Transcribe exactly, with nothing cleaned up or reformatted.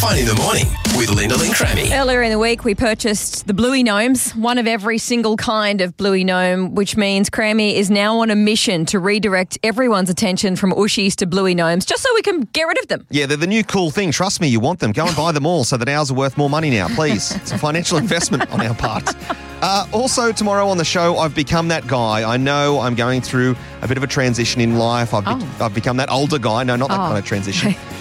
Fun in the morning with Linda Lynn Crammy. Earlier in the week, we purchased the Bluey Gnomes, one of every single kind of Bluey Gnome, which means Crammy is now on a mission to redirect everyone's attention from Ushies to Bluey Gnomes, just so we can get rid of them. Yeah, they're the new cool thing. Trust me, you want them. Go and buy them all so that ours are worth more money now, please. It's a financial investment on our part. Uh, also, tomorrow on the show, I've become that guy. I know I'm going through a bit of a transition in life. I've, be- Oh. I've become that older guy. No, not that Oh. kind of transition.